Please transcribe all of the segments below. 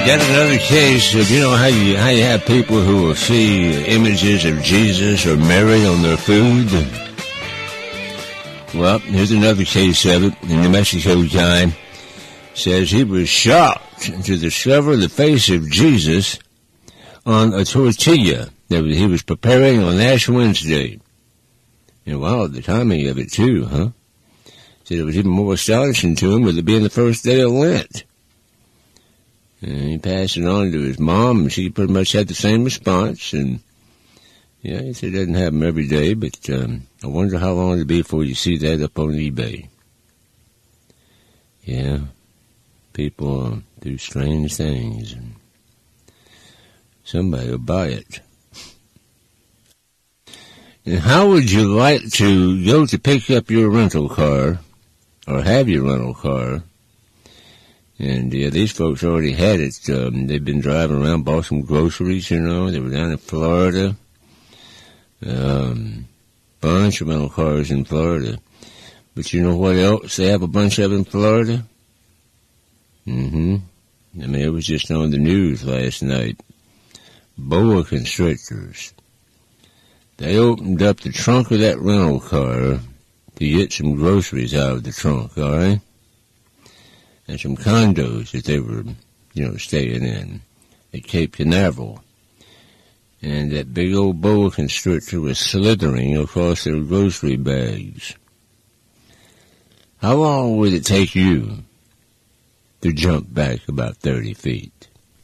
Yet another case of, you know, how you have people who will see images of Jesus or Mary on their food. Well, here's another case of it. The New Mexico guy says he was shocked to discover the face of Jesus on a tortilla that he was preparing on Ash Wednesday. And wow, the timing of it too, huh? Said it was even more astonishing to him with it being the first day of Lent. And he passed it on to his mom, and she pretty much had the same response. And yeah, he said it doesn't happen every day, but I wonder how long it'll be before you see that up on eBay. Yeah, people do strange things, and somebody will buy it. And how would you like to go to pick up your rental car, or have your rental car? And yeah, these folks already had it. They've been driving around, bought some groceries, you know. They were down in Florida. Bunch of rental cars in Florida. But you know what else they have a bunch of in Florida? I mean, it was just on the news last night. Boa constrictors. They opened up the trunk of that rental car to get some groceries out of the trunk, all right? And some condos that they were, you know, staying in at Cape Canaveral. And that big old boa constrictor was slithering across their grocery bags. How long would it take you to jump back about 30 feet?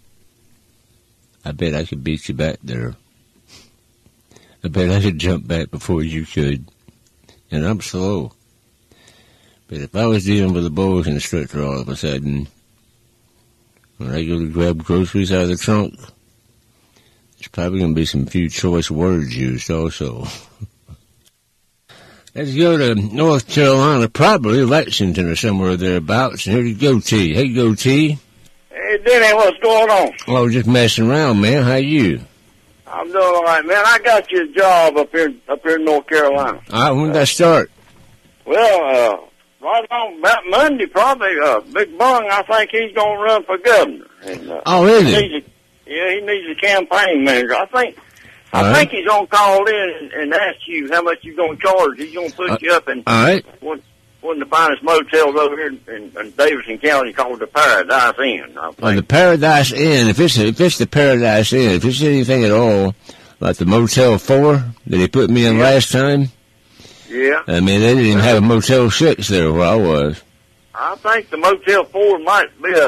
I bet I could beat you back there. I bet I could jump back before you could. And I'm slow. But if I was dealing with a boa constrictor all of a sudden, when I go to grab groceries out of the trunk, there's probably going to be some few choice words used also. Let's go to North Carolina, probably Lexington or somewhere thereabouts. And here you go, T. Hey, go, T. Hey, Denny, what's going on? Oh, just messing around, man. How you? I'm doing all right, man. I got you a job up here in North Carolina. All right, when did that start? Well, right on about Monday, probably. Big Bung, I think he's going to run for governor. And, oh, is he? He needs a campaign manager. I think he's going to call in and ask you how much you're going to charge. He's going to put you up in one of the finest motels over here in Davidson County called the Paradise Inn. I think. Oh, the Paradise Inn. If it's the Paradise Inn, if it's anything at all like the Motel 4 that he put me in last time. Yeah. I mean, they didn't even have a Motel 6 there where I was. I think the Motel 4 might be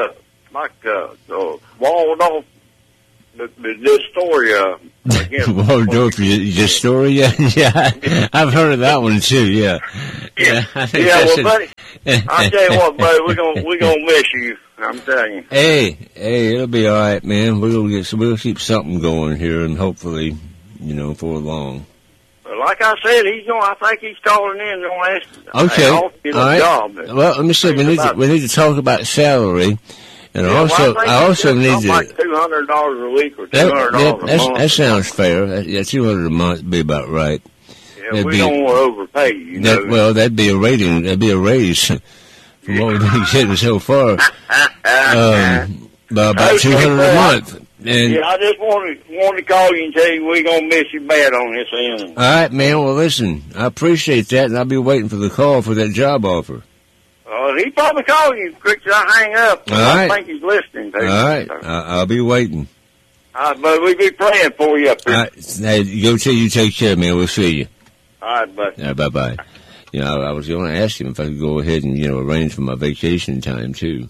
walled off. The story, Waldorf, the story, yeah, I've heard of that one too, yeah. Well, buddy, I'll tell you what, buddy, we're gonna miss you. I'm telling you. Hey, it'll be all right, man. We'll keep something going here, and hopefully, you know, for long. Like I said, I think he's calling in and ask. Okay, all right. Job. Well, let me see. We need to talk about salary. And I also need to like $200 a week or $200 a month. That sounds fair. $200 a month would be about right. Yeah, we don't want to overpay you. Well, that'd be a rating. That'd be a raise from what we've been getting so far. By about $200 a month. And I just want to call you and tell you we're gonna miss you bad on this end. All right, man. Well, listen, I appreciate that, and I'll be waiting for the call for that job offer. He probably called you quick as I hang up. All right. I think he's listening to you. All right. I'll be waiting. All right, but we'll be praying for you up here. All right. Hey, go till you take care, man. We'll see you. All right, buddy. All right, bye-bye. You know, I was going to ask him if I could go ahead and, you know, arrange for my vacation time, too.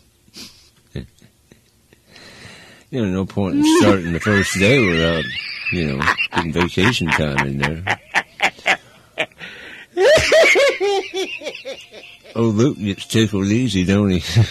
You know, no point in starting the first day without, you know, getting vacation time in there. Oh, Luke gets tickled easy, don't he?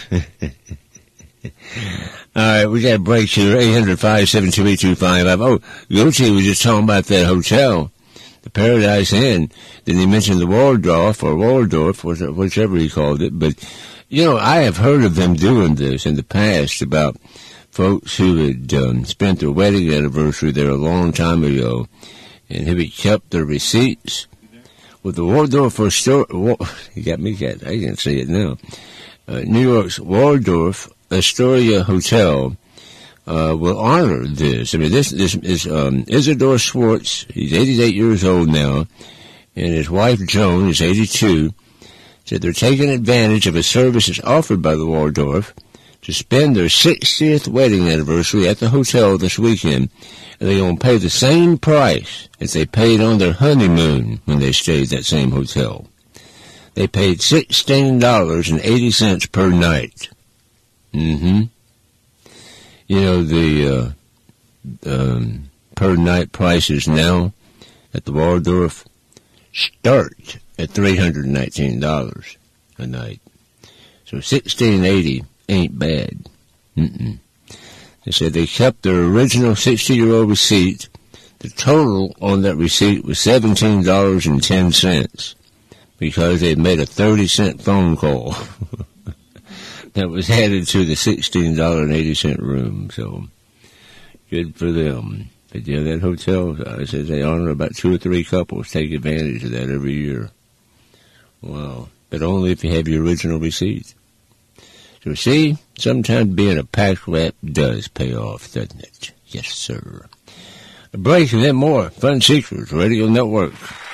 All right, we got a break here. 800-572-8255. Oh, Yochi was just talking about that hotel, the Paradise Inn. Then he mentioned the Waldorf, whichever he called it. But, you know, I have heard of them doing this in the past about folks who had spent their wedding anniversary there a long time ago and who had kept their receipts. With the Waldorf Astoria, you got me, I can see it now. New York's Waldorf Astoria Hotel will honor this. I mean, this is Isidore Schwartz. He's 88 years old now, and his wife Joan is 82. Said they're taking advantage of a service that's offered by the Waldorf to spend their 60th wedding anniversary at the hotel this weekend. And they're going to pay the same price as they paid on their honeymoon when they stayed at that same hotel. They paid $16.80 per night. Mm-hmm. You know, the per night prices now at the Waldorf start at $319 a night. So $16.80 ain't bad. They said they kept their original 60-year-old receipt. The total on that receipt was $17.10 because they made a 30-cent phone call that was added to the $16.80 room. So good for them. But yeah, that hotel, I said they honor about 2 or 3 couples take advantage of that every year. Wow. But only if you have your original receipt. So see, sometimes being a pack rat does pay off, doesn't it? Yes, sir. A break and then more Fun Secrets Radio Network.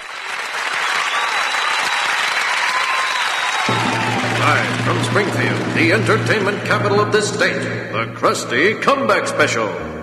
Live from Springfield, the entertainment capital of this state, the Krusty Comeback Special.